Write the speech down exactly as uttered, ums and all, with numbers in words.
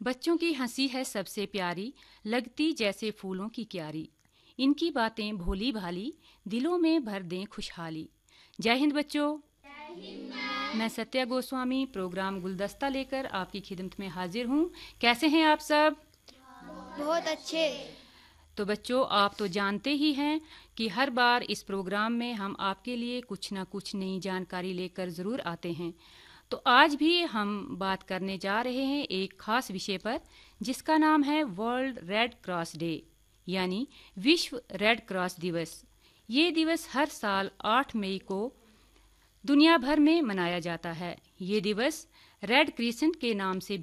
बच्चों की हंसी है सबसे प्यारी, लगती जैसे फूलों की क्यारी। इनकी बातें भोली भाली, दिलों में भर दें खुशहाली। जय हिंद बच्चों। मैं सत्या गोस्वामी प्रोग्राम गुलदस्ता लेकर आपकी खिदमत में हाजिर हूँ। कैसे हैं आप सब? बहुत अच्छे। तो बच्चों, आप तो जानते ही हैं कि हर बार इस प्रोग्राम में हम आपके लिए कुछ ना कुछ नई जानकारी लेकर ज़रूर आते हैं। तो आज भी हम बात करने जा रहे हैं एक खास विषय पर, जिसका नाम है वर्ल्ड रेड क्रॉस डे, यानी विश्व रेड क्रॉस दिवस। ये दिवस हर साल आठ मई को दुनिया भर में मनाया जाता है। ये दिवस रेड क्रिसेंट के नाम से